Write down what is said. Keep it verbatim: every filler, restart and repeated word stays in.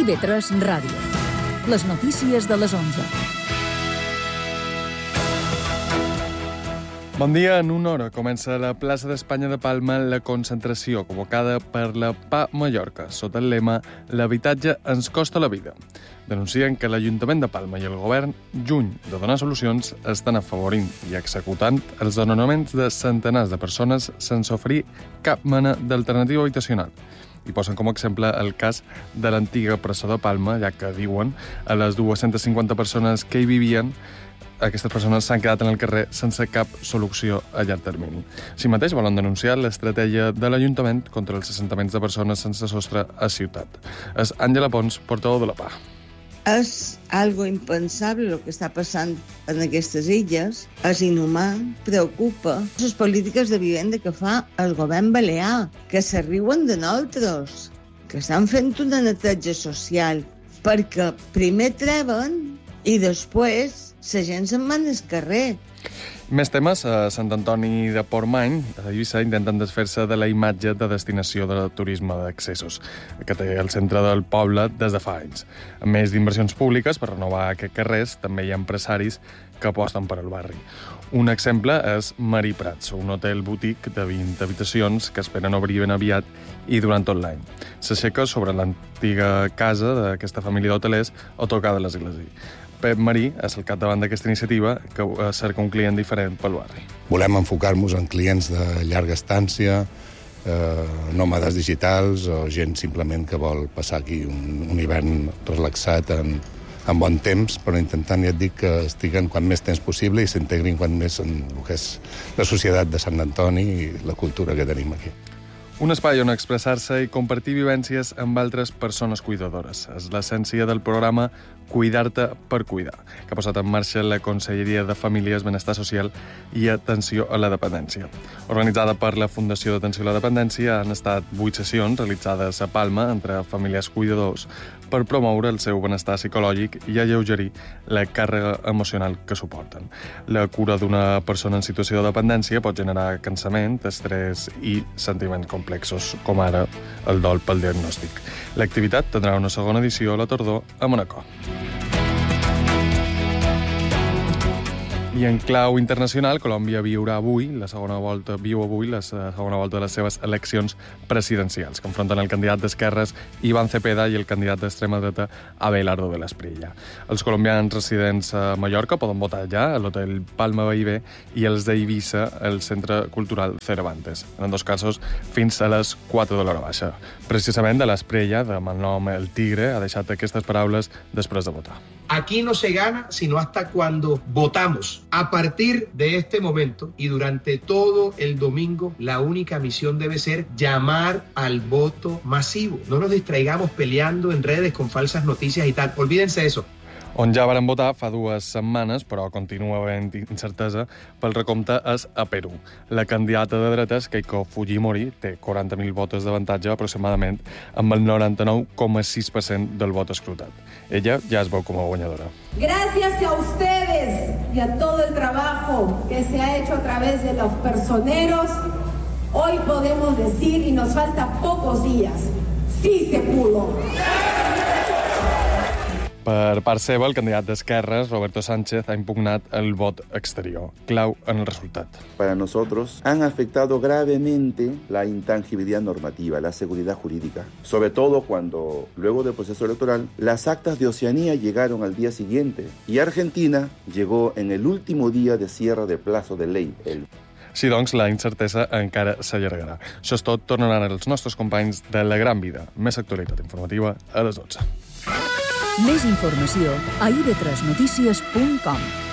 I B tres Ràdio. Les notícies de les onze. Bon dia, en una hora comença a la plaça d'Espanya de Palma la concentració convocada per la P A Mallorca, sota el lema «L'habitatge ens costa la vida». Denuncien que l'Ajuntament de Palma i el govern, lluny de donar solucions, estan afavorint i executant els desnonaments de centenars de persones sense oferir cap mena d'alternativa habitacional. I posen com a exemple el cas de l'antiga presó de Palma, ja que diuen a les dues-centes cinquanta persones que hi vivien aquestes persones s'han quedat en el carrer sense cap solució a llarg termini. Així mateix volen denunciar l'estratègia de l'Ajuntament contra els assentaments de persones sense sostre a ciutat. És Àngela Pons, portaveu de la P A. És algo impensable el que està passant en aquestes illes. És inhumà, preocupa. Les polítiques de vivenda que fa el govern balear, que se riuen de nosaltres, que estan fent una neteja social, perquè primer treuen i després la gent se'n va al carrer. Més temes. A Sant Antoni de Portmany, a Eivissa, intenten desfer-se de la imatge de destinació de turisme d'accessos que té el centre del poble des de fa anys. A més d'inversions públiques per renovar aquests carrers, també hi ha empresaris que aposten per al barri. Un exemple és Marí Prats, un hotel boutique de vint habitacions que esperen obrir ben aviat i durant tot l'any. S'aixeca sobre l'antiga casa d'aquesta família d'hotelers a tocar de l'església. Pep Marí és el capdavant d'aquesta iniciativa que cerca un client diferent pel barri. Volem enfocar-nos en clients de llarga estància, eh, nòmades digitals o gent simplement que vol passar aquí un, un hivern relaxat en, en bon temps, però intentant, ja et dic, que estiguen quan més temps possible i s'integrin quan més en el que és la societat de Sant Antoni i la cultura que tenim aquí. Un espai on expressar-se i compartir vivències amb altres persones cuidadores. És l'essència del programa Cuidar-te per cuidar, que ha posat en marxa la Conselleria de Famílies, Benestar Social i Atenció a la Dependència. Organitzada per la Fundació d'Atenció a la Dependència, han estat vuit sessions realitzades a Palma entre famílies cuidadors per promoure el seu benestar psicològic i alleugerir la càrrega emocional que suporten. La cura d'una persona en situació de dependència pot generar cansament, estrès i sentiments complexos, com ara el dol pel diagnòstic. L'activitat tindrà una segona edició a la tardor a Manacor. I en clau internacional, Colòmbia viurà avui la segona volta, viu avui la segona volta de les seves eleccions presidencials, que enfronten el candidat d'esquerres Iván Cepeda i el candidat d'extrema dreta Abelardo de la Espriella. Els colombians residents a Mallorca poden votar ja a l'hotel Palma Bahía i els d'Eivissa al Centre Cultural Cervantes, en dos casos fins a les quatre de l'hora baixa. Precisament de l'Espriella, de malnom El Tigre, ha deixat aquestes paraules després de votar. Aquí no se gana sino hasta cuando votamos. A partir de este momento y durante todo el domingo, la única misión debe ser llamar al voto masivo. No nos distraigamos peleando en redes con falsas noticias y tal. Olvídense eso. On ja varen votar fa dues setmanes, però continua havent incertesa, pel recompte és a Perú. La candidata de dretes, Keiko Fujimori, té quaranta mil votos d'avantatge aproximadament, amb el noranta-nou coma sis per cent del vot escrutat. Ella ja es veu com a guanyadora. Gracias a ustedes y a todo el trabajo que se ha hecho a través de los personeros, hoy podemos decir, y nos falta pocos días, sí se pudo. Per part seva, el candidat d'esquerres, Roberto Sánchez, ha impugnat el vot exterior, clau en el resultat. Para nosotros han afectado gravemente la intangibilidad normativa, la seguridad jurídica, sobre todo cuando, luego del proceso electoral, las actas de Oceanía llegaron al día siguiente y Argentina llegó en el último día de cierre de plazo de ley. El... Així doncs, la incertesa encara s'allargarà. Això és tot, tornaran els nostres companys de La Gran Vida. Més actualitat informativa a les dotze. Més informació a i be tres notícies punt com.